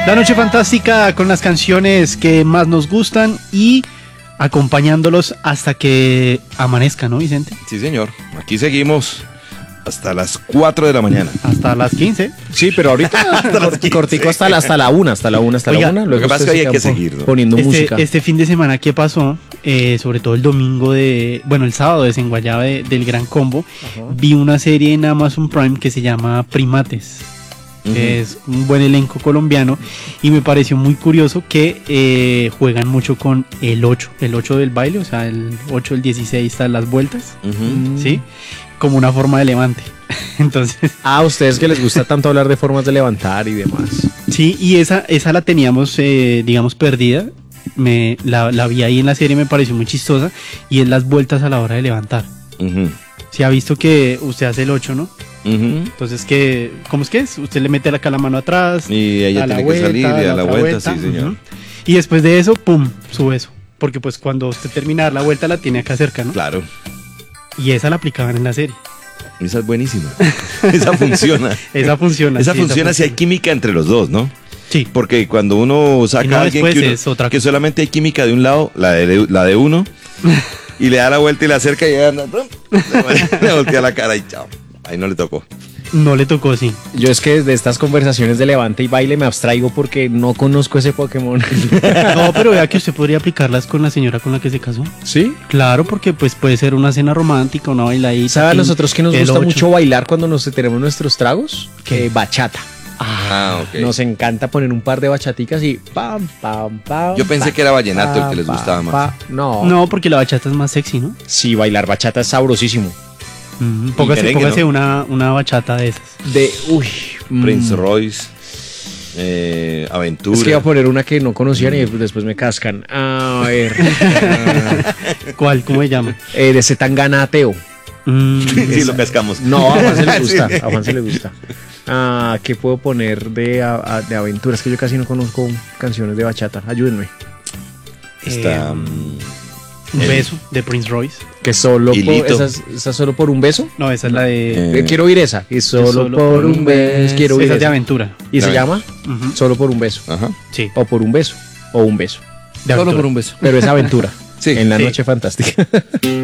La noche fantástica con las canciones que más nos gustan y acompañándolos hasta que amanezca, ¿no, Vicente? Sí, señor. Aquí seguimos hasta las 4 de la mañana. Hasta las 15. Sí, pero ahorita cortico hasta la 1. Oiga, Luego lo que pasa es que hay que seguir, ¿no? poniendo música. Este fin de semana que pasó, sobre todo el domingo el sábado de Desenguayaba del Gran Combo, vi una serie en Amazon Prime que se llama Primates. Es un buen elenco colombiano y me pareció muy curioso que juegan mucho con el 8 del baile, o sea, el 8, el 16 están las vueltas, ¿sí? Como una forma de levante. Entonces, a ustedes que les gusta tanto hablar de formas de levantar y demás. sí, y esa la teníamos, digamos, perdida. La vi ahí en la serie, me pareció muy chistosa y es las vueltas a la hora de levantar. Si ha visto que usted hace el 8, ¿no? Entonces, ¿cómo es que es? Usted le mete acá la mano atrás y ella tiene que salir y a la vuelta, sí, señor. Y después de eso, pum, sube eso. Porque pues cuando usted termina de dar la vuelta la tiene acá cerca, ¿no? Claro. Y esa la aplicaban en la serie. Esa es buenísima. Esa funciona. Esa funciona. Esa funciona si hay química entre los dos, ¿no? Sí. Porque cuando uno saca a alguien que solamente hay química de un lado, la de uno, y le da la vuelta y la acerca y ella anda, le voltea la cara y chao. Ahí no le tocó. No le tocó, sí. Yo es que de estas conversaciones de levante y baile me abstraigo porque no conozco ese Pokémon. No, pero vea que usted podría aplicarlas con la señora con la que se casó. ¿Sí? Claro, porque pues puede ser una cena romántica, una bailadita. ¿Sabe a nosotros que nos gusta 8. mucho bailar cuando nos tenemos nuestros tragos? Bachata. Ok. Nos encanta poner un par de bachaticas y pam, pam, pam. Yo pensé que era vallenato el que les gustaba más. No, porque la bachata es más sexy, ¿no? Sí, bailar bachata es sabrosísimo. Póngase una bachata de esas. Prince Royce, Aventura. Es que iba a poner una que no conocían y después me cascan. A ver. ¿Cuál? ¿Cómo se llama? De Zetangana Ateo. Sí, lo cascamos. No, a Juan se le gusta. A Juan se le gusta. ¿Qué puedo poner de aventura? Es que yo casi no conozco canciones de bachata. Ayúdenme. Está... Un beso de Prince Royce. Que solo ¿esa solo por un beso? No, esa es la de... quiero oír esa. Y solo por un beso. Quiero oír esa de aventura. ¿Y se llama? Solo por un beso. Ajá. Sí. O por un beso. O un beso. Solo por un beso. Pero es aventura. Sí. En la noche fantástica.